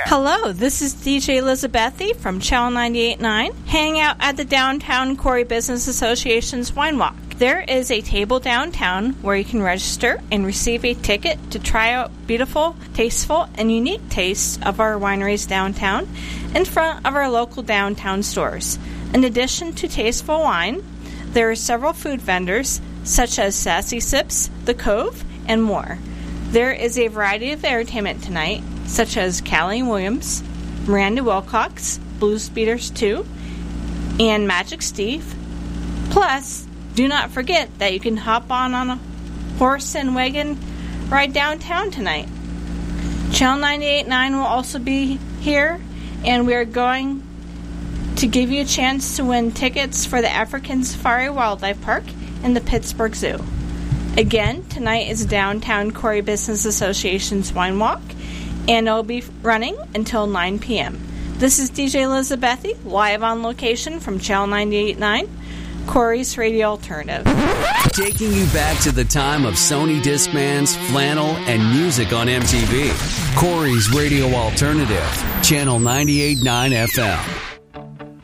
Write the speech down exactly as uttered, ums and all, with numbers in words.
Hello, this is D J Elizabethy from Channel ninety-eight point nine. Hang out at the Downtown Corey Business Association's Wine Walk. There is a table downtown where you can register and receive a ticket to try out beautiful, tasteful, and unique tastes of our wineries downtown in front of our local downtown stores. In addition to tasteful wine, there are several food vendors such as Sassy Sips, The Cove, and more. There is a variety of entertainment tonight, such as Callie Williams, Miranda Wilcox, Blues Beaters two, and Magic Steve. Plus, do not forget that you can hop on on a horse and wagon ride downtown tonight. Channel ninety-eight point nine will also be here, and we are going to give you a chance to win tickets for the African Safari Wildlife Park and the Pittsburgh Zoo. Again, tonight is Downtown Corey Business Association's Wine Walk, and it'll be running until nine p.m. This is D J Elizabethy, live on location from Channel ninety-eight point nine, Corey's Radio Alternative. Taking you back to the time of Sony Discmans, flannel, and music on M T V. Corey's Radio Alternative, Channel ninety-eight point nine F M.